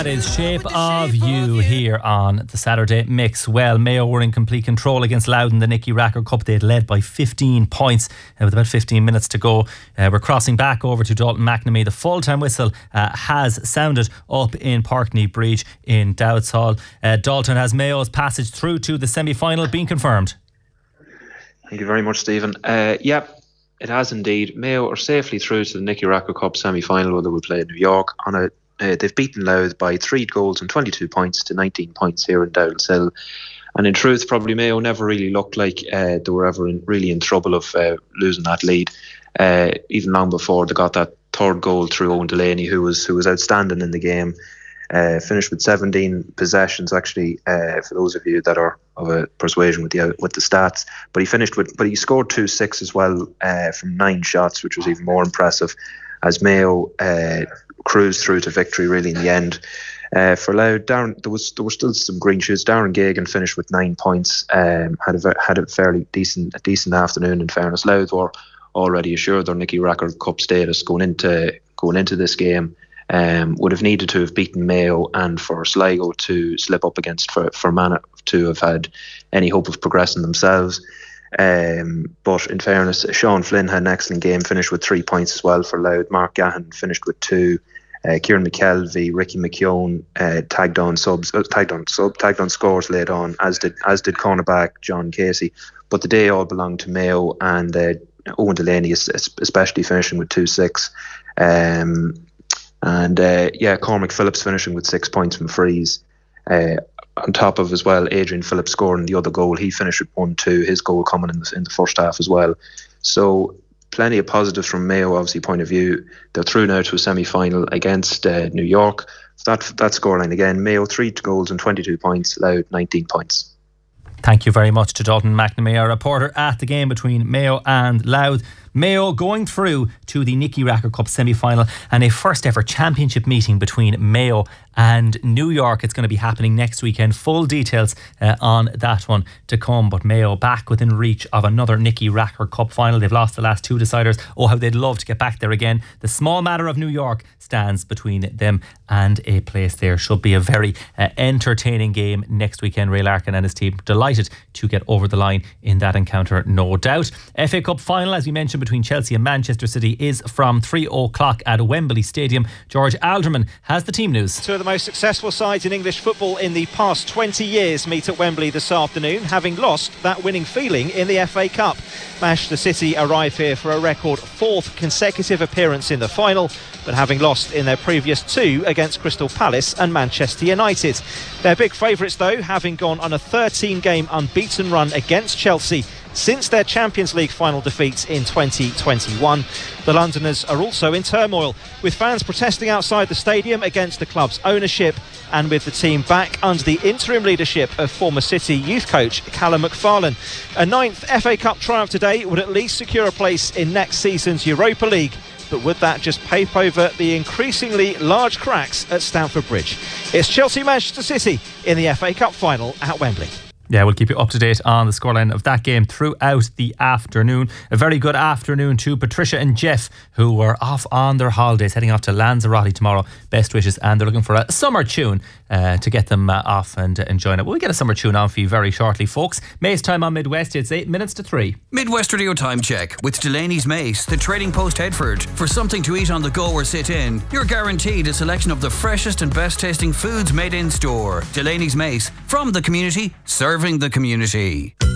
That is Shape of You here on the Saturday Mix. Well, Mayo were in complete control against Louth in the Nicky Rackard Cup. They had led by 15 points with about 15 minutes to go. We're crossing back over to Dalton McNamee. The full-time whistle has sounded up in Parkney Breach in Dowds Hall. Dalton, has Mayo's passage through to the semi-final been confirmed? Thank you very much, Stephen. Yep, it has indeed. Mayo are safely through to the Nicky Rackard Cup semi-final, where they will play in New York on a they've beaten Louth by 3 goals and 22 points to 19 points here in Dowdall's Hill. And in truth, probably Mayo never really looked like they were ever really in trouble of losing that lead. Even long before they got that third goal through Owen Delaney, who was outstanding in the game. Finished with 17 possessions, actually, for those of you that are of a persuasion with the stats. But he scored 2-6 as well from 9 shots, which was even more impressive, as Mayo cruised through to victory really in the end. For Louth, there were still some green shoots. Darren Gagan finished with 9 points. Had a fairly decent afternoon. In fairness, Louth were already assured their Nicky Rackard Cup status going into this game. Would have needed to have beaten Mayo, and for Sligo to slip up against for Mana to have had any hope of progressing themselves. But in fairness, Sean Flynn had an excellent game, finished with 3 points as well for Louth. Mark Gahan finished with 2. Kieran McKelvey, Ricky McKeown tagged on scores late on, as did cornerback John Casey. But the day all belonged to Mayo, and Owen Delaney especially finishing with 2-6. Cormac Phillips finishing with 6 points from frees. On top of as well, Adrian Phillips scoring the other goal. He finished with 1-2. His goal coming in the first half as well. So plenty of positives from Mayo, obviously, point of view. They're through now to a semi-final against New York. That scoreline again: Mayo 3 goals and 22 points. Louth 19 points. Thank you very much to Dalton McNamee, our reporter at the game between Mayo and Louth. Mayo going through to the Nicky Rackard Cup semi-final, and a first ever championship meeting between Mayo and New York. It's going to be happening next weekend. Full details on that one to come. But Mayo back within reach of another Nicky Rackard Cup final. They've lost the last 2 deciders. Oh, how they'd love to get back there again. The small matter of New York stands between them and a place there. Should be a very entertaining game next weekend. Ray Larkin and his team delighted to get over the line in that encounter, no doubt. FA Cup final, as we mentioned, between Chelsea and Manchester City is from 3 o'clock at Wembley Stadium. George Alderman has the team news. Two of the most successful sides in English football in the past 20 years meet at Wembley this afternoon, having lost that winning feeling in the FA Cup. Manchester City arrive here for a record 4th consecutive appearance in the final, but having lost in their previous 2 against Crystal Palace and Manchester United. They're big favourites though, having gone on a 13-game unbeaten run against Chelsea since their Champions League final defeats in 2021. The Londoners are also in turmoil, with fans protesting outside the stadium against the club's ownership, and with the team back under the interim leadership of former City youth coach Callum McFarlane. A 9th FA Cup triumph today would at least secure a place in next season's Europa League, but would that just paper over the increasingly large cracks at Stamford Bridge? It's Chelsea-Manchester City in the FA Cup final at Wembley. Yeah, we'll keep you up to date on the scoreline of that game throughout the afternoon. A very good afternoon to Patricia and Jeff, who were off on their holidays, heading off to Lanzarote tomorrow. Best wishes, and they're looking for a summer tune to get them off and enjoying it. We'll get a summer tune on for you very shortly, folks. Mace time on Midwest. It's 8 minutes to 3. Midwest Radio Time Check with Delaney's Mace, the Trading Post Headford. For something to eat on the go or sit in, you're guaranteed a selection of the freshest and best tasting foods made in store. Delaney's Mace, from the community, serving the community.